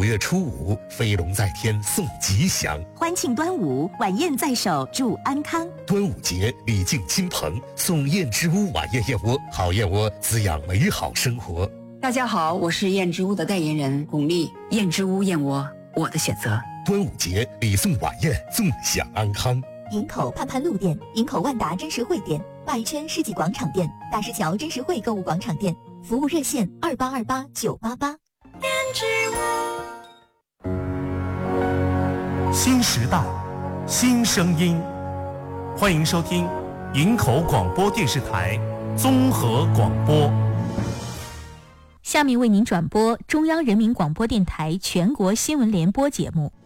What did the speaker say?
月初5，飞龙在天送吉祥。 欢庆端午，晚宴在手，祝安康。 端午节礼敬亲朋，送燕之屋晚宴燕窝，好燕窝滋养美好生活。 大家好，我是燕之屋的代言人巩俐，燕之屋燕窝，我的选择。 端午节礼送晚宴，纵享安康。 营口盼盼路店、营口万达真实汇店、鲅鱼圈世纪广场店、大石桥真实汇购物广场店，服务热线2828-988。 新时代，新声音，欢迎收听营口广播电视台综合广播。 下面为您转播中央人民广播电台全国新闻联播节目。